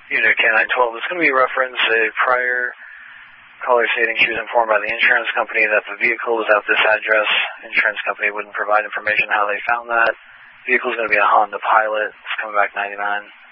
Unit K912. It's going to be reference a prior caller stating she was informed by the insurance company that the vehicle was at this address. Insurance company wouldn't provide information how they found that. Vehicle is going to be a Honda Pilot. It's coming back 99.